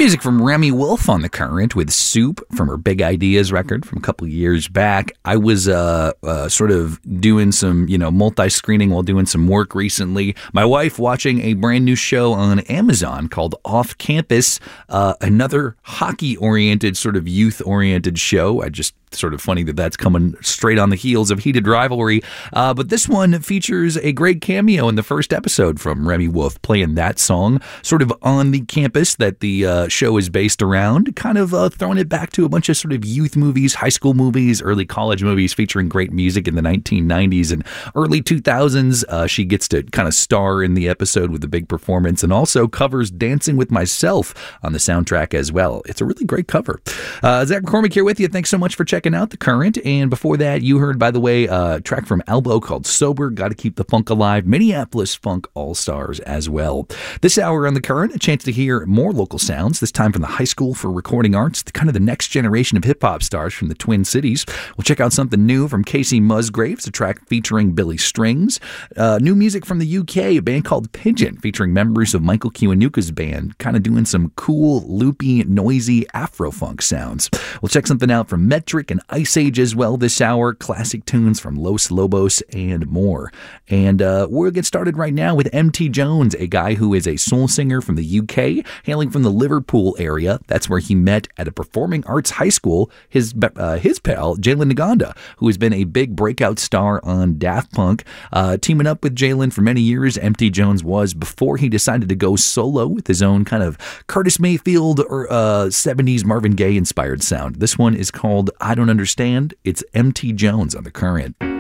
Music from Remi Wolf on The Current with Soup from her Big Ideas record from a couple years back. I was sort of doing some, multi-screening while doing some work recently. My wife watching a brand new show on Amazon called Off Campus, another hockey-oriented, sort of youth-oriented show. I just sort of funny that that's coming straight on the heels of Heated Rivalry. But this one features a great cameo in the first episode from Remi Wolf playing that song sort of on the campus that the show is based around, kind of throwing it back to a bunch of sort of youth movies, high school movies, early college movies featuring great music in the 1990s and early 2000s. She gets to kind of star in the episode with a big performance and also covers Dancing with Myself on the soundtrack as well. It's a really great cover. Zach McCormick here with you. Thanks so much for checking out The Current. And before that, you heard, by the way, a track from Elbow called Sober. Got to keep the funk alive. Minneapolis Funk All-Stars as well. This hour on The Current, a chance to hear more local sounds, this time from the High School for Recording Arts, kind of the next generation of hip-hop stars from the Twin Cities. We'll check out something new from Casey Musgraves, a track featuring Billy Strings. New music from the UK, a band called Pigeon, featuring members of Michael Kiwanuka's band, kind of doing some cool, loopy, noisy Afro-funk sounds. We'll check something out from Metric and Ice Age as well this hour, classic tunes from Los Lobos and more. And we'll get started right now with M.T. Jones, a guy who is a soul singer from the UK, hailing from the Liverpool area. That's where he met at a performing arts high school his pal, Jalen Naganda, who has been a big breakout star on Daft Punk. Teaming up with Jalen for many years, M.T. Jones was, before he decided to go solo with his own kind of Curtis Mayfield or 70s Marvin Gaye inspired sound. This one is called I Don't Understand. It's M.T. Jones on The Current.